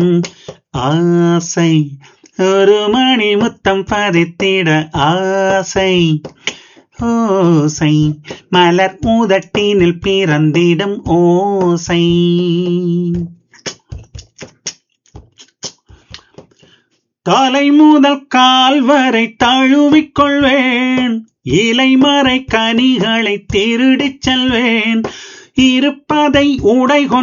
ஆசை ஒரு மணி முத்தம் பதித்திட ஆசை ஓசை மலர் மூதட்டினில் பிறந்திடும் ஓசை. தலை முதல் கால் வரை தழுவிக் கொள்வேன், இலைமறை கனிகளை திருடிச் செல்வேன், இருப்பதை உடை